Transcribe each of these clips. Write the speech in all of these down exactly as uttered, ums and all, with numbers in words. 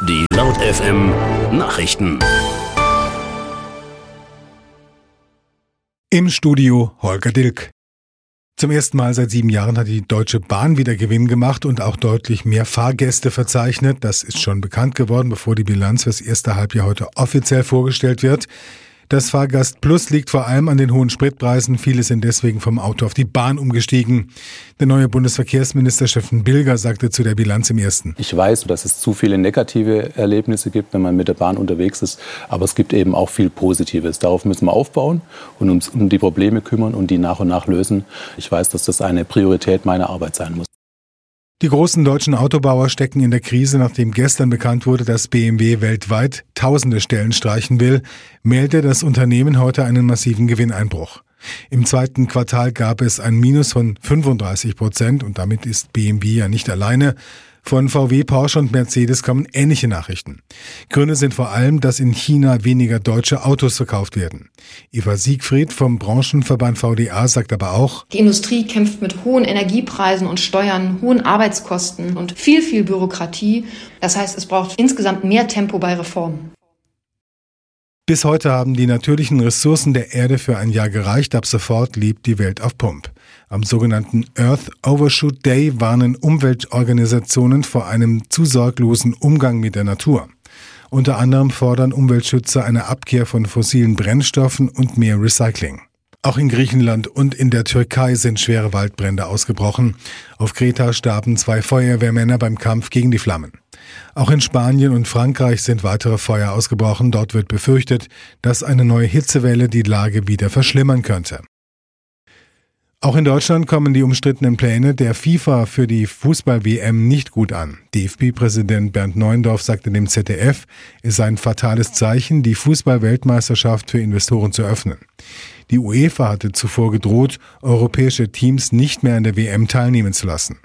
Die Laut F M Nachrichten. Im Studio Holger Dilk. Zum ersten Mal seit sieben Jahren hat die Deutsche Bahn wieder Gewinn gemacht und auch deutlich mehr Fahrgäste verzeichnet. Das ist schon bekannt geworden, bevor die Bilanz fürs erste Halbjahr heute offiziell vorgestellt wird. Das Fahrgast Plus liegt vor allem an den hohen Spritpreisen. Viele sind deswegen vom Auto auf die Bahn umgestiegen. Der neue Bundesverkehrsminister Steffen Bilger sagte zu der Bilanz im ersten: Ich weiß, dass es zu viele negative Erlebnisse gibt, wenn man mit der Bahn unterwegs ist. Aber es gibt eben auch viel Positives. Darauf müssen wir aufbauen und uns um die Probleme kümmern und die nach und nach lösen. Ich weiß, dass das eine Priorität meiner Arbeit sein muss. Die großen deutschen Autobauer stecken in der Krise, nachdem gestern bekannt wurde, dass B M W weltweit tausende Stellen streichen will, meldete das Unternehmen heute einen massiven Gewinneinbruch. Im zweiten Quartal gab es ein Minus von fünfunddreißig Prozent und damit ist B M W ja nicht alleine. Von V W, Porsche und Mercedes kommen ähnliche Nachrichten. Gründe sind vor allem, dass in China weniger deutsche Autos verkauft werden. Eva Siegfried vom Branchenverband V D A sagt aber auch: Die Industrie kämpft mit hohen Energiepreisen und Steuern, hohen Arbeitskosten und viel, viel Bürokratie. Das heißt, es braucht insgesamt mehr Tempo bei Reformen. Bis heute haben die natürlichen Ressourcen der Erde für ein Jahr gereicht. Ab sofort lebt die Welt auf Pump. Am sogenannten Earth Overshoot Day warnen Umweltorganisationen vor einem zu sorglosen Umgang mit der Natur. Unter anderem fordern Umweltschützer eine Abkehr von fossilen Brennstoffen und mehr Recycling. Auch in Griechenland und in der Türkei sind schwere Waldbrände ausgebrochen. Auf Kreta starben zwei Feuerwehrmänner beim Kampf gegen die Flammen. Auch in Spanien und Frankreich sind weitere Feuer ausgebrochen. Dort wird befürchtet, dass eine neue Hitzewelle die Lage wieder verschlimmern könnte. Auch in Deutschland kommen die umstrittenen Pläne der FIFA für die Fußball-W M nicht gut an. D F B-Präsident Bernd Neuendorf sagte dem Z D F, es sei ein fatales Zeichen, die Fußball-Weltmeisterschaft für Investoren zu öffnen. Die UEFA hatte zuvor gedroht, europäische Teams nicht mehr an der W M teilnehmen zu lassen.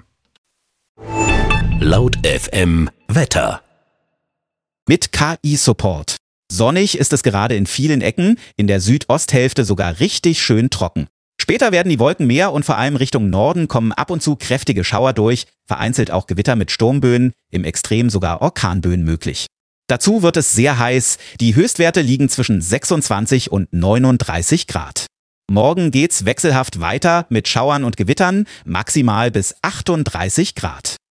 Laut F M Wetter. Mit K I-Support. Sonnig ist es gerade in vielen Ecken, in der Südosthälfte sogar richtig schön trocken. Später werden die Wolken mehr und vor allem Richtung Norden kommen ab und zu kräftige Schauer durch, vereinzelt auch Gewitter mit Sturmböen, im Extrem sogar Orkanböen möglich. Dazu wird es sehr heiß, die Höchstwerte liegen zwischen sechsundzwanzig und neununddreißig Grad. Morgen geht's wechselhaft weiter mit Schauern und Gewittern, maximal bis achtunddreißig Grad.